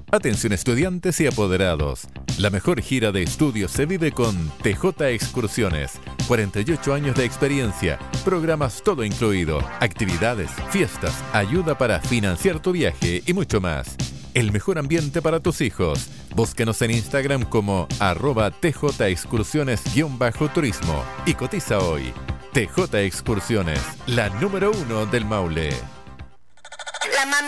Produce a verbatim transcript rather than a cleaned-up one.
Atención estudiantes y apoderados. La mejor gira de estudios se vive con T J Excursiones. cuarenta y ocho años de experiencia, programas todo incluido, actividades, fiestas, ayuda para financiar tu viaje y mucho más. El mejor ambiente para tus hijos. Búscanos en Instagram como arroba tjexcursiones-turismo y cotiza hoy. T J Excursiones, la número uno del Maule. La mami